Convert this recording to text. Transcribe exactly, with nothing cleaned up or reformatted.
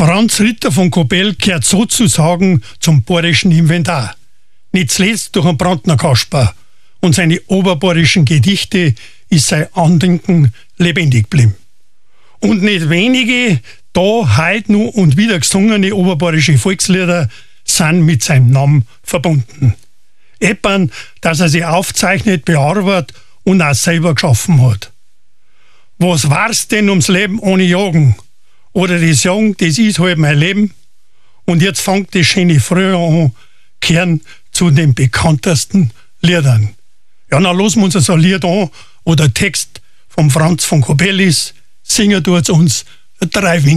Franz Ritter von Kobell gehört sozusagen zum bayerischen Inventar. Nicht zuletzt durch den Brandner Kasper. Und seine oberbayerischen Gedichte ist sein Andenken lebendig geblieben. Und nicht wenige, da heute noch und wieder gesungene oberbayerische Volkslieder sind mit seinem Namen verbunden. Eppern, dass er sie aufzeichnet, bearbeitet und auch selber geschaffen hat. Was war's denn ums Leben ohne Jagen? Oder das Jagen, das ist halt mein Leben. Und jetzt fängt das schöne Frühjahr an, kehren zu den bekanntesten Liedern. Ja, dann lassen wir uns so ein Lied an, wo der Text von Franz von Kobell ist. Singen tut's uns der Drei Winkel.